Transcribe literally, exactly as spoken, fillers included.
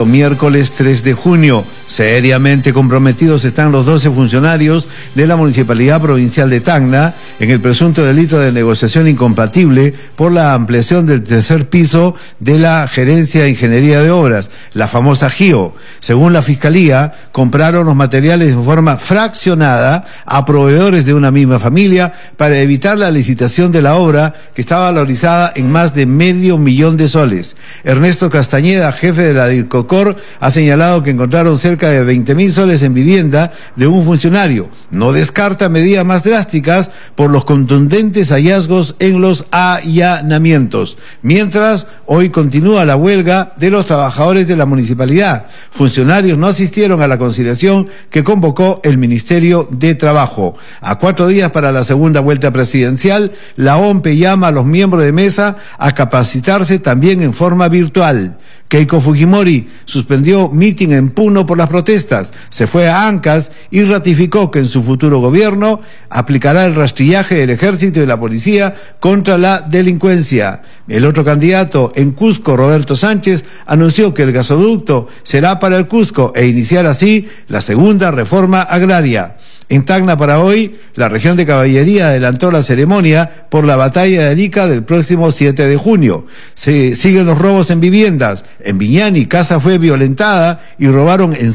miércoles tres de junio. Seriamente comprometidos están los doce funcionarios de la Municipalidad Provincial de Tacna en el presunto delito de negociación incompatible por la ampliación del tercer piso de la Gerencia de Ingeniería de Obras, la famosa G I O. Según la Fiscalía, compraron los materiales en forma fraccionada a proveedores de una misma familia para evitar la licitación de la obra, que estaba valorizada en más de medio millón de soles. Ernesto Castañeda, jefe de la DIRCOCOR, ha señalado que encontraron cerca de veinte mil soles en vivienda de un funcionario. No descarta medidas más drásticas por los contundentes hallazgos en los allanamientos. Mientras, hoy continúa la huelga de los trabajadores de la municipalidad. Funcionarios no asistieron a la conciliación que convocó el Ministerio de Trabajo. A cuatro días para la segunda vuelta presidencial, la O M P E llama a los miembros de mesa a capacitarse también en forma virtual. Keiko Fujimori suspendió mitin en Puno por las protestas, se fue a Ancash y ratificó que en su futuro gobierno aplicará el rastrillaje del ejército y la policía contra la delincuencia. El otro candidato en Cusco, Roberto Sánchez, anunció que el gasoducto será para el Cusco e iniciar así la segunda reforma agraria. En Tacna para hoy, la región de Caballería adelantó la ceremonia por la batalla de Arica del próximo siete de junio. Se siguen los robos en viviendas. En Viñani, casa fue violentada y robaron en